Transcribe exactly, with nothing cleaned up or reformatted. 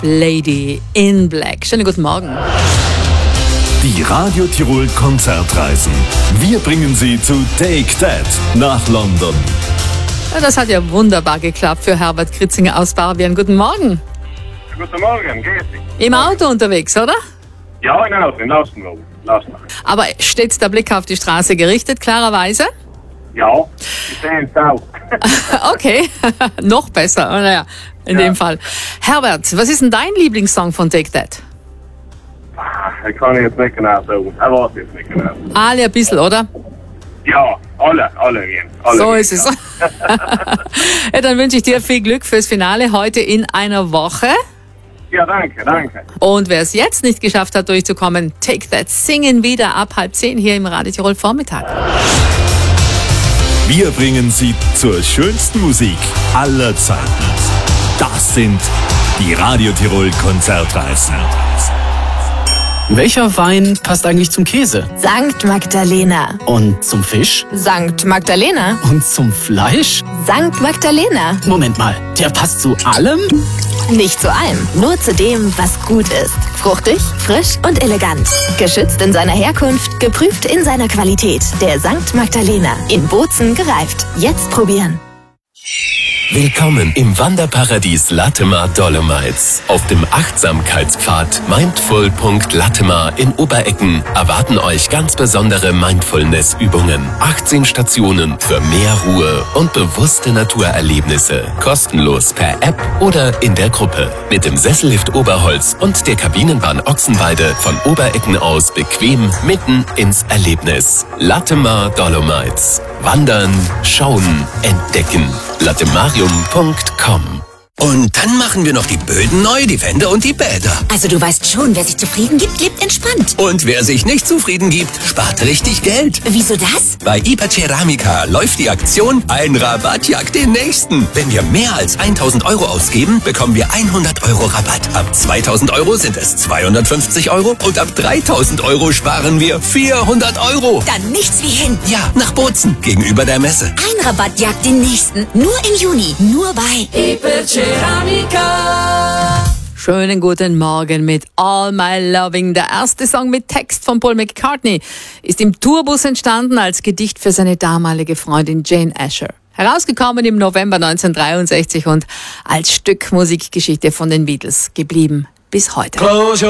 Lady in Black. Schönen guten Morgen. Die Radio Tirol Konzertreisen. Wir bringen Sie zu Take That nach London. Ja, das hat ja wunderbar geklappt für Herbert Kritzinger aus Barbien. Guten Morgen. Guten Morgen, geht's? Im Auto unterwegs, oder? Ja, in Auto, in Lastenau. Aber steht der Blick auf die Straße gerichtet, klarerweise? Ja, ich sehe es auch. Okay, noch besser, naja, in Ja. dem Fall. Herbert, was ist denn dein Lieblingssong von Take That? Ich kann jetzt nicht genau sagen. Er weiß jetzt nicht genau. Alle ein bisschen, oder? Ja, alle, alle gehen. Alle So gehen, ist es. ja. Ja, dann wünsche ich dir viel Glück fürs Finale heute in einer Woche. Ja, danke, danke. Und wer es jetzt nicht geschafft hat, durchzukommen, Take That singen wieder ab halb zehn hier im Radio Tirol Vormittag. Wir bringen Sie zur schönsten Musik aller Zeiten. Das sind die Radio Tirol Konzertreisen. Welcher Wein passt eigentlich zum Käse? Sankt Magdalena. Und zum Fisch? Sankt Magdalena. Und zum Fleisch? Sankt Magdalena. Moment mal, der passt zu allem? Nicht zu allem, nur zu dem, was gut ist. Fruchtig, frisch und elegant. Geschützt in seiner Herkunft, geprüft in seiner Qualität. Der Sankt Magdalena. In Bozen gereift. Jetzt probieren. Willkommen im Wanderparadies Latemar Dolomites. Auf dem Achtsamkeitspfad Mindful.Latemar in Oberecken erwarten euch ganz besondere Mindfulness-Übungen. achtzehn Stationen für mehr Ruhe und bewusste Naturerlebnisse. Kostenlos per App oder in der Gruppe. Mit dem Sessellift Oberholz und der Kabinenbahn Ochsenweide von Oberecken aus bequem mitten ins Erlebnis. Latemar Dolomites. Wandern, schauen, entdecken. latemarium punkt com. Und dann machen wir noch die Böden neu, die Wände und die Bäder. Also du weißt schon, wer sich zufrieden gibt, lebt entspannt. Und wer sich nicht zufrieden gibt, spart richtig Geld. Wieso das? Bei Iperceramica läuft die Aktion Ein Rabatt jagt den nächsten. Wenn wir mehr als tausend Euro ausgeben, bekommen wir hundert Euro Rabatt. Ab zweitausend Euro sind es zweihundertfünfzig Euro und ab dreitausend Euro sparen wir vierhundert Euro. Dann nichts wie hin. Ja, nach Bozen, gegenüber der Messe. Ein Rabatt jagt den nächsten. Nur im Juni. Nur bei Iperceramica. Schönen guten Morgen mit All My Loving. Der erste Song mit Text von Paul McCartney ist im Tourbus entstanden als Gedicht für seine damalige Freundin Jane Asher. Herausgekommen im November neunzehnhundertdreiundsechzig und als Stück Musikgeschichte von den Beatles geblieben bis heute.